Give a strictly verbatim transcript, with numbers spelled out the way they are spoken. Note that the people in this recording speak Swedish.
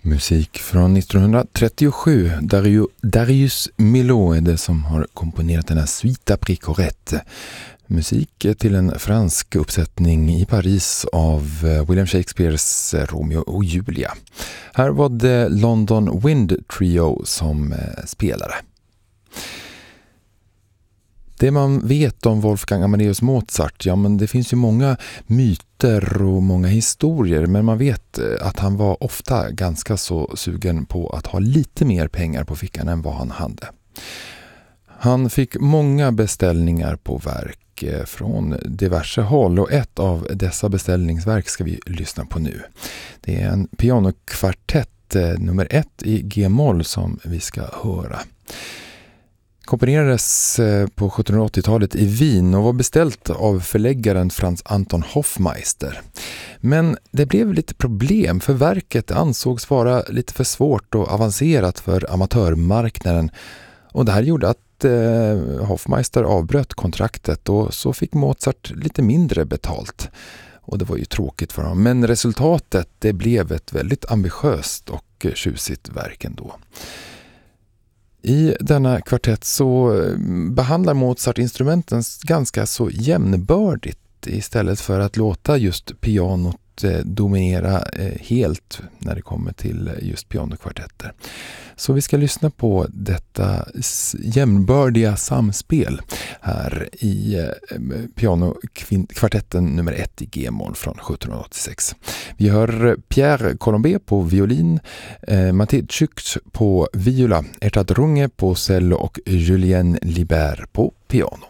Musik från nittonhundratrettiosju. Dario, Darius Milhaud är det som har komponerat den här Suite à Picorette. Musik till en fransk uppsättning i Paris av William Shakespeares Romeo och Julia. Här var det London Wind Trio som spelare. Det man vet om Wolfgang Amadeus Mozart, ja men det finns ju många myter och många historier, men man vet att han var ofta ganska så sugen på att ha lite mer pengar på fickan än vad han hade. Han fick många beställningar på verk från diverse håll och ett av dessa beställningsverk ska vi lyssna på nu. Det är en pianokvartett nummer ett i G-moll som vi ska höra. Komponerades på sjuttonhundraåttiotalet i Wien och var beställt av förläggaren Franz Anton Hofmeister. Men det blev lite problem för verket ansågs vara lite för svårt och avancerat för amatörmarknaden. Och det här gjorde att eh, Hofmeister avbröt kontraktet och så fick Mozart lite mindre betalt. Och det var ju tråkigt för honom. Men resultatet det blev ett väldigt ambitiöst och tjusigt verk ändå. I denna kvartett så behandlar Mozart instrumenten ganska så jämnbördigt istället för att låta just pianot dominera helt när det kommer till just pianokvartetter. Så vi ska lyssna på detta jämnbördiga samspel här i pianokvartetten nummer ett i G-moll från sjuttonhundraåttiosex. Vi hör Pierre Colombet på violin, eh, Mathilde Tschück på viola, Ertad Runge på cello och Julien Libert på piano.